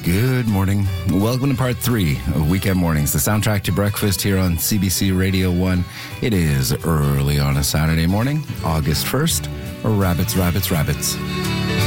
Good morning. Welcome to part 3 of Weekend Mornings, the soundtrack to breakfast here on CBC Radio 1. It is early on a Saturday morning, August 1st. Rabbits, rabbits, rabbits.